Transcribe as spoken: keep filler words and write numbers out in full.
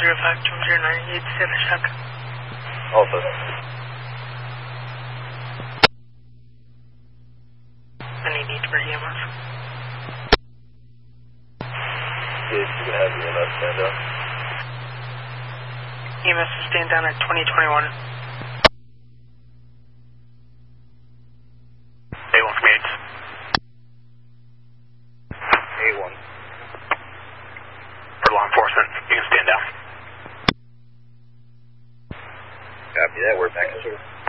zero five two zero nine eight seven check. Also. Any need for E M S? Yes, you can have E M S stand down. E M S is stand down at twenty twenty-one. A one from eight. A one. For law enforcement, you can stand down. Copy that, we're back to